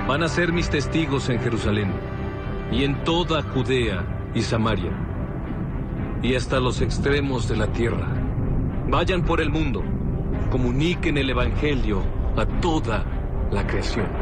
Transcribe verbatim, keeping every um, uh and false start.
Van a ser mis testigos en Jerusalén, y en toda Judea y Samaria, y hasta los extremos de la tierra. Vayan por el mundo, comuniquen el Evangelio a toda la creación.